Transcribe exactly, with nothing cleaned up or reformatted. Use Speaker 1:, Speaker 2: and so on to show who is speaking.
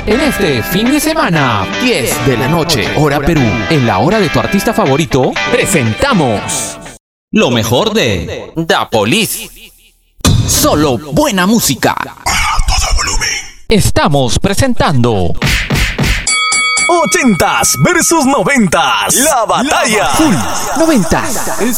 Speaker 1: En este fin de semana, diez de la noche, hora Perú, en la hora de tu artista favorito, presentamos lo mejor de The Police. Solo buena música.
Speaker 2: A todo volumen.
Speaker 1: Estamos presentando
Speaker 2: Ochentas versus noventas. La batalla.
Speaker 1: Full noventas.